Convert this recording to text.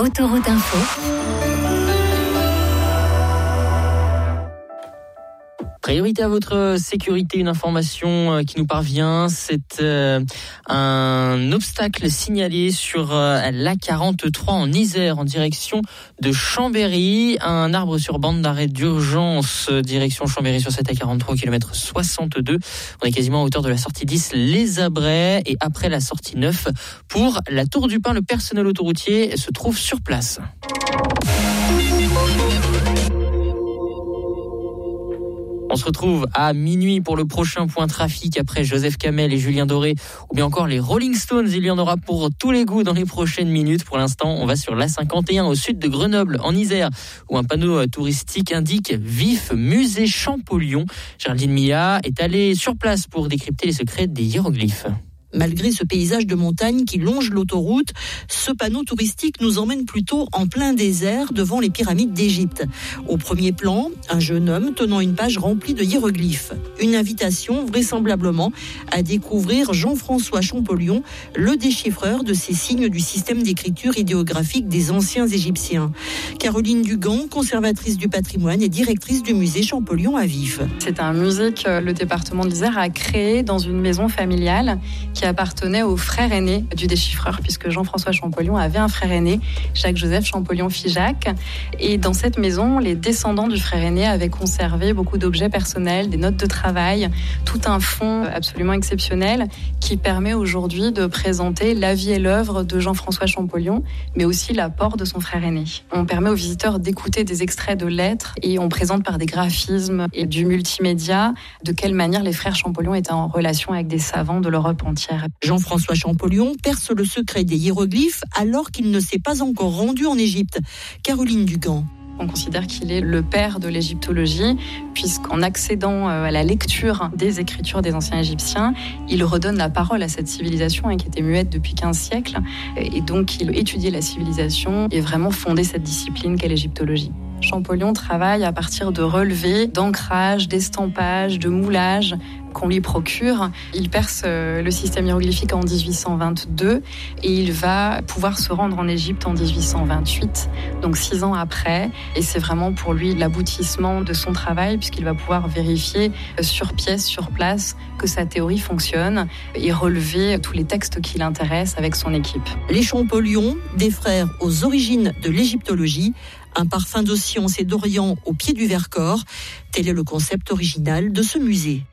Autoroute Info. Priorité à votre sécurité, une information qui nous parvient, c'est un obstacle signalé sur l'A43 en Isère en direction de Chambéry. Un arbre sur bande d'arrêt d'urgence direction Chambéry sur cette A43 au kilomètre 62. On est quasiment à hauteur de la sortie 10 Les Abrais et après la sortie 9 pour la Tour du Pin. Le personnel autoroutier se trouve sur place. On se retrouve à minuit pour le prochain point trafic après Joseph Kamel et Julien Doré ou bien encore les Rolling Stones. Il y en aura pour tous les goûts dans les prochaines minutes. Pour l'instant, on va sur l'A51 au sud de Grenoble en Isère où un panneau touristique indique Vif Musée Champollion. Géraldine Milla est allée sur place pour décrypter les secrets des hiéroglyphes. Malgré ce paysage de montagne qui longe l'autoroute, ce panneau touristique nous emmène plutôt en plein désert devant les pyramides d'Égypte. Au premier plan, un jeune homme tenant une page remplie de hiéroglyphes. Une invitation vraisemblablement à découvrir Jean-François Champollion, le déchiffreur de ces signes du système d'écriture idéographique des anciens Égyptiens. Caroline Dugan, conservatrice du patrimoine et directrice du musée Champollion à Vif. C'est un musée que le département de l'Isère a créé dans une maison familiale qui appartenait au frère aîné du déchiffreur, puisque Jean-François Champollion avait un frère aîné, Jacques-Joseph Champollion-Figeac. Et dans cette maison, les descendants du frère aîné avaient conservé beaucoup d'objets personnels, des notes de travail, tout un fonds absolument exceptionnel qui permet aujourd'hui de présenter la vie et l'œuvre de Jean-François Champollion, mais aussi l'apport de son frère aîné. On permet aux visiteurs d'écouter des extraits de lettres et on présente par des graphismes et du multimédia de quelle manière les frères Champollion étaient en relation avec des savants de l'Europe entière. Jean-François Champollion perce le secret des hiéroglyphes alors qu'il ne s'est pas encore rendu en Égypte. Caroline Dugan. On considère qu'il est le père de l'égyptologie, puisqu'en accédant à la lecture des écritures des anciens Égyptiens, il redonne la parole à cette civilisation qui était muette depuis 15 siècles. Et donc, il étudiait la civilisation et vraiment fondé cette discipline qu'est l'égyptologie. Champollion travaille à partir de relevés, d'ancrage, d'estampage, de moulage qu'on lui procure. Il perce le système hiéroglyphique en 1822 et il va pouvoir se rendre en Égypte en 1828, donc 6 ans après. Et c'est vraiment pour lui l'aboutissement de son travail puisqu'il va pouvoir vérifier sur pièce, sur place, que sa théorie fonctionne et relever tous les textes qui l'intéressent avec son équipe. Les Champollion, des frères aux origines de l'égyptologie, un parfum de science et d'Orient au pied du Vercors. Tel est le concept original de ce musée.